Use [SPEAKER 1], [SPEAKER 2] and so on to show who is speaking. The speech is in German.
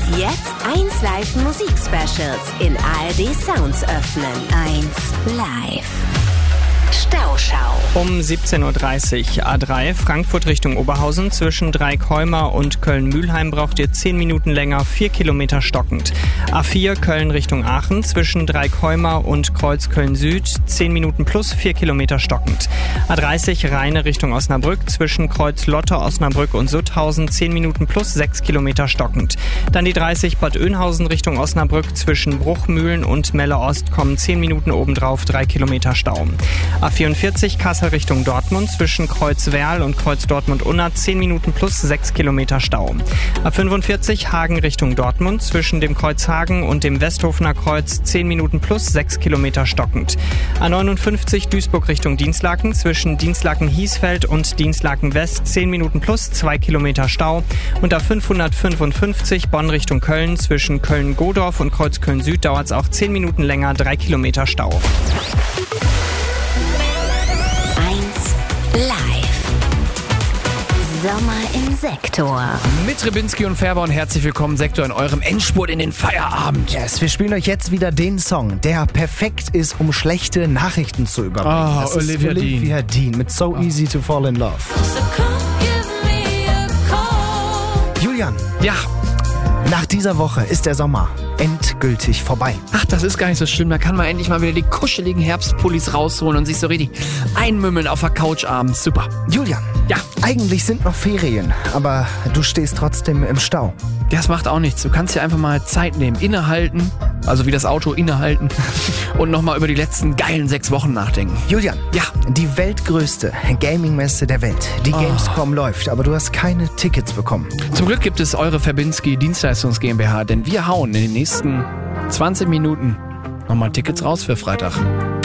[SPEAKER 1] Jetzt 1 Live Musikspecials in ARD Sounds öffnen. 1 Live. Stauschau.
[SPEAKER 2] Um 17.30 Uhr A3 Frankfurt Richtung Oberhausen. Zwischen Dreieckholmer und Köln-Mühlheim braucht ihr 10 Minuten länger, 4 Kilometer stockend. A4 Köln Richtung Aachen. Zwischen Dreieckholmer und Kreuz Köln-Süd 10 Minuten plus 4 Kilometer stockend. A30 Rheine Richtung Osnabrück. Zwischen Kreuz Lotte, Osnabrück und Sutthausen 10 Minuten plus 6 Kilometer stockend. Dann die 30 Bad Oeynhausen Richtung Osnabrück. Zwischen Bruchmühlen und Melle Ost kommen 10 Minuten obendrauf, 3 Kilometer Stau. A44 Kassel Richtung Dortmund. Zwischen Kreuz Werl und Kreuz Dortmund-Unna 10 Minuten plus 6 Kilometer Stau. A45 Hagen Richtung Dortmund. Zwischen dem Kreuz Hagen und dem Westhofener Kreuz 10 Minuten plus 6 Kilometer stockend. A59 Duisburg Richtung Dinslaken. Zwischen Dinslaken-Hiesfeld und Dinslaken-West 10 Minuten plus 2 Kilometer Stau. Und A555 Bonn Richtung Köln. Zwischen Köln-Godorf und Kreuz Köln-Süd dauert es auch 10 Minuten länger, 3 Kilometer Stau.
[SPEAKER 1] Live. Sommer im Sektor.
[SPEAKER 3] Mit Rybinski und Färber und herzlich willkommen, Sektor, in eurem Endspurt in den Feierabend.
[SPEAKER 4] Yes, wir spielen euch jetzt wieder den Song, der perfekt ist, um schlechte Nachrichten zu überbringen. Das ist Olivia Dean mit So Easy to Fall in Love. Julian.
[SPEAKER 3] Ja.
[SPEAKER 4] Nach dieser Woche ist der Sommer endgültig vorbei.
[SPEAKER 3] Ach, das ist gar nicht so schlimm. Da kann man endlich mal wieder die kuscheligen Herbstpullis rausholen und sich so richtig einmümmeln auf der Couch abends. Super.
[SPEAKER 4] Julian.
[SPEAKER 3] Ja.
[SPEAKER 4] Eigentlich sind noch Ferien, aber du stehst trotzdem im Stau.
[SPEAKER 3] Das macht auch nichts. Du kannst dir einfach mal Zeit nehmen, innehalten, also wie das Auto innehalten und nochmal über die letzten geilen 6 Wochen nachdenken.
[SPEAKER 4] Julian.
[SPEAKER 3] Ja.
[SPEAKER 4] Die weltgrößte Gaming-Messe der Welt, die Gamescom läuft, aber du hast keine Tickets bekommen.
[SPEAKER 3] Zum Glück gibt es eure Verbinski Dienstleistungs GmbH, denn wir hauen in den nächsten 20 Minuten nochmal Tickets raus für Freitag.